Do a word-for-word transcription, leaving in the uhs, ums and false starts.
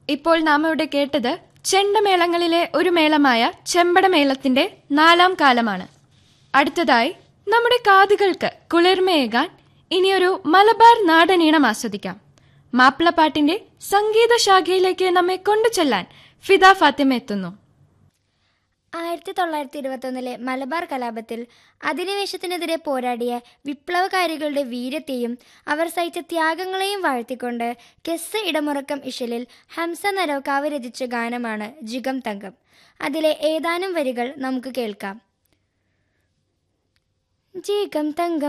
ഇപ്പോൾ നാം ഇവിടെ കേട്ടത് ചെണ്ടമേളങ്ങളിലെ ഒരു മേളമായ ചെമ്പടമേളത്തിന്റെ നാലാം കാലമാണ്. അടുത്തതായി നമ്മുടെ കാതുകൾക്ക് കുളിർമയേകാൻ ഇനിയൊരു മലബാർ നാടനീണം ആസ്വദിക്കാം. മാപ്പിളപ്പാട്ടിന്റെ സംഗീത ശാഖയിലേക്ക് നമ്മെ കൊണ്ടുചെല്ലാൻ ഫിദ ഫാത്തിമ എത്തുന്നു. ആയിരത്തി തൊള്ളായിരത്തി ഇരുപത്തൊന്നിലെ മലബാർ കലാപത്തിൽ അധിനിവേശത്തിനെതിരെ പോരാടിയ വിപ്ലവകാരികളുടെ വീര്യത്തെയും അവർ സഹിച്ച ത്യാഗങ്ങളെയും വാഴ്ത്തിക്കൊണ്ട് കെസ് ഇടമുറക്കം ഇശലിൽ ഹംസ നരവക്കാവ് രചിച്ച ഗാനമാണ് ജിഗം തങ്കം. അതിലെ ഏതാനും വരികൾ നമുക്ക് കേൾക്കാം. ജിഗം തങ്കം